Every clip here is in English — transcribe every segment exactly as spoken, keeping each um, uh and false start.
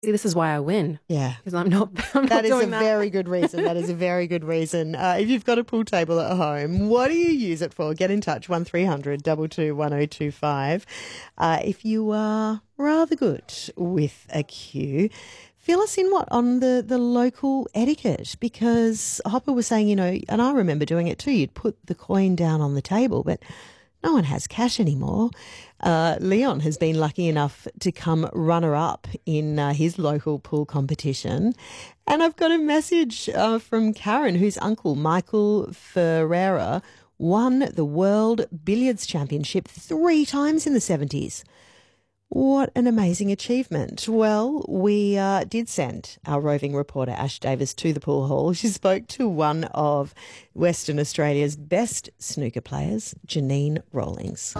See, this is why I win. Yeah. Because I'm not, I'm That not is doing a that. very good reason. That is a very good reason. Uh, if you've got a pool table at home, what do you use it for? Get in touch, one three hundred two two one oh two five. Uh, if you are rather good with a cue, fill us in what on the, the local etiquette, because Hopper was saying, you know, and I remember doing it too, you'd put the coin down on the table, but no one has cash anymore. Uh, Leon has been lucky enough to come runner-up in uh, his local pool competition. And I've got a message uh, from Karen, whose uncle, Michael Ferreira, won the World Billiards Championship three times in the seventies. What an amazing achievement. Well, we uh, did send our roving reporter Ash Davis to the pool hall. She spoke to one of Western Australia's best snooker players, Janine Rawlings.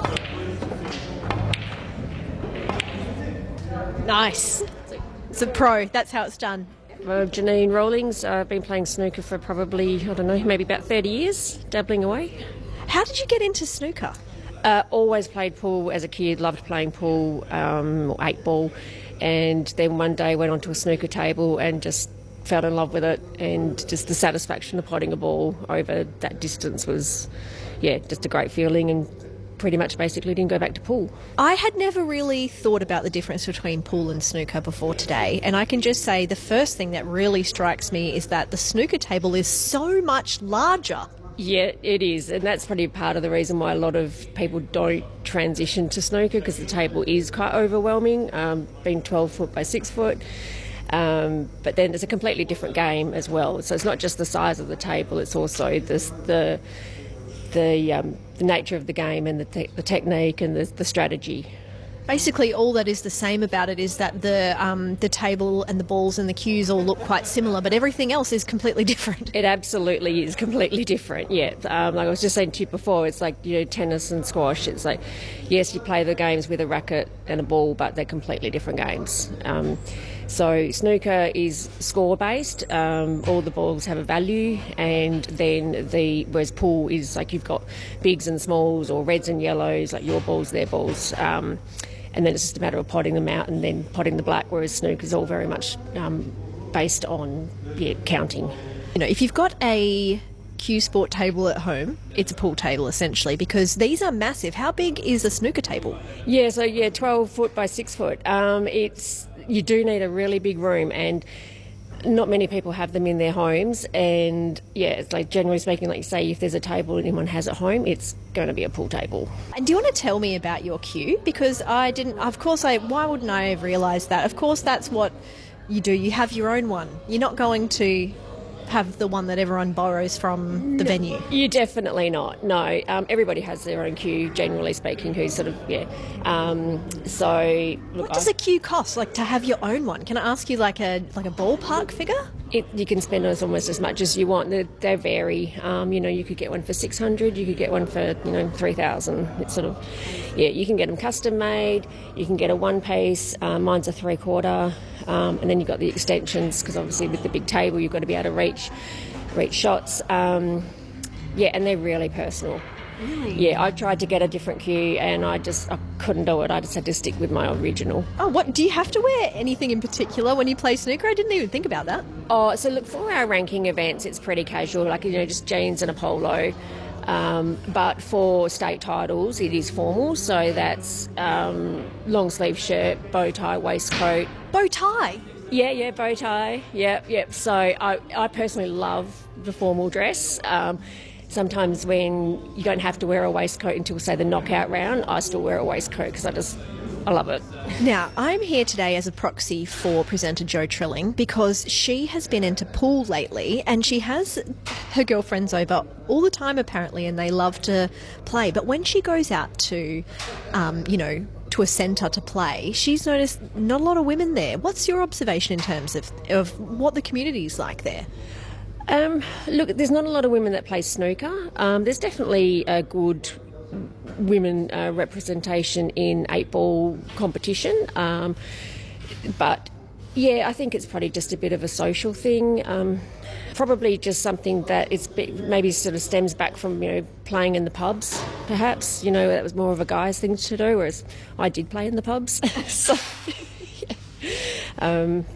Nice. It's a pro. That's how it's done. Uh, Janine Rawlings. I've been playing snooker for probably, I don't know, maybe about thirty years, dabbling away. How did you get into snooker? Uh, always played pool as a kid, loved playing pool, um, eight ball, and then one day went onto a snooker table and just fell in love with it, and just the satisfaction of potting a ball over that distance was, yeah, just a great feeling, and pretty much basically didn't go back to pool. I had never really thought about the difference between pool and snooker before today, and I can just say the first thing that really strikes me is that the snooker table is so much larger. Yeah, it is, and that's probably part of the reason why a lot of people don't transition to snooker, because the table is quite overwhelming, um, being twelve foot by six foot. Um, but then it's a completely different game as well. So it's not just the size of the table; it's also this, the the um, the nature of the game and the te- the technique and the, the strategy. Basically, all that is the same about it is that the um, the table and the balls and the cues all look quite similar, but everything else is completely different. It absolutely is completely different, yeah. Um, like I was just saying to you before, it's like, you know, tennis and squash. It's like, yes, you play the games with a racket and a ball, but they're completely different games. Um, so snooker is score-based. Um, all the balls have a value, and then the whereas pool is like you've got bigs and smalls or reds and yellows, like your balls, their balls. Um, And then it's just a matter of potting them out and then potting the black, whereas snooker is all very much um, based on yeah, counting. You know, if you've got a cue sport table at home, it's a pool table essentially, because these are massive. How big is a snooker table? Yeah, so yeah, twelve foot by six foot. Um, it's you do need a really big room, and not many people have them in their homes. And yeah, it's like generally speaking, like you say, if there's a table anyone has at home, it's going to be a pool table. And do you want to tell me about your cue? Because I didn't, of course, I why wouldn't I have realised that? Of course, that's what you do. You have your own one. You're not going to have the one that everyone borrows from the no, venue. You're definitely not. No, um, everybody has their own cue, generally speaking, who's sort of, yeah. Um, so, look, what does I, a cue cost, like to have your own one? Can I ask you like a like a ballpark figure? It, you can spend almost as much as you want. They, they vary. Um, you know, you could get one for six hundred, you could get one for, you know, three thousand. It's sort of, yeah, you can get them custom made, you can get a one piece, um, mine's a three quarter, um, and then you've got the extensions, because obviously with the big table you've got to be able to reach, reach shots. Um, yeah, and they're really personal. Really? Yeah, I tried to get a different cue and I just I couldn't do it. I just had to stick with my original. Oh, what, do you have to wear anything in particular when you play snooker? I didn't even think about that. Oh, so look, for our ranking events, it's pretty casual, like, you know, just jeans and a polo. Um, but for state titles, it is formal, so that's um, long sleeve shirt, bow tie, waistcoat. Bow tie? Yeah, yeah, bow tie. Yep, yep. So I, I personally love the formal dress. Um, Sometimes when you don't have to wear a waistcoat until, say, the knockout round, I still wear a waistcoat because I just, I love it. Now, I'm here today as a proxy for presenter Jo Trilling, because she has been into pool lately and she has her girlfriends over all the time apparently, and they love to play. But when she goes out to, um, you know, to a centre to play, she's noticed not a lot of women there. What's your observation in terms of, of what the community is like there? Um, look, there's not a lot of women that play snooker. Um, there's definitely a good women uh, representation in eight ball competition, um, but yeah, I think it's probably just a bit of a social thing. Um, probably just something that it's maybe sort of stems back from, you know, playing in the pubs. Perhaps, you know, that was more of a guy's thing to do, whereas I did play in the pubs. so, yeah. um,